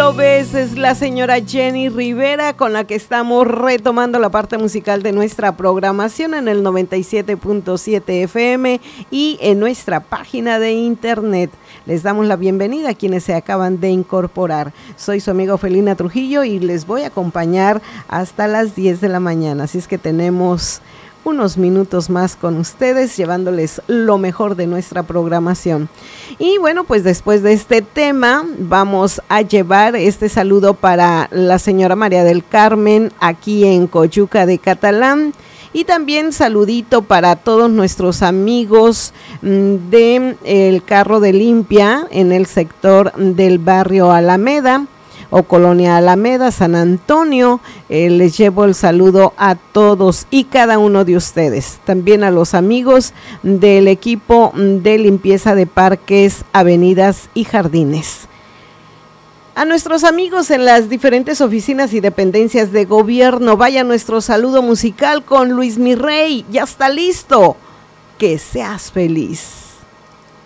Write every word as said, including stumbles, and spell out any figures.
ves, es la señora Jenny Rivera, con la que estamos retomando la parte musical de nuestra programación en el noventa y siete punto siete F M y en nuestra página de internet. Les damos la bienvenida a quienes se acaban de incorporar. Soy su amiga Ofelina Trujillo y les voy a acompañar hasta las diez de la mañana, así es que tenemos unos minutos más con ustedes, llevándoles lo mejor de nuestra programación. Y bueno, pues después de este tema, vamos a llevar este saludo para la señora María del Carmen, aquí en Coyuca de Catalán, y también saludito para todos nuestros amigos de El Carro de Limpia, en el sector del barrio Alameda, o Colonia Alameda, San Antonio. Eh, les llevo el saludo a todos y cada uno de ustedes. También a los amigos del equipo de limpieza de parques, avenidas y jardines. A nuestros amigos en las diferentes oficinas y dependencias de gobierno, vaya nuestro saludo musical con Luis Mirrey. Ya está listo. Que seas feliz.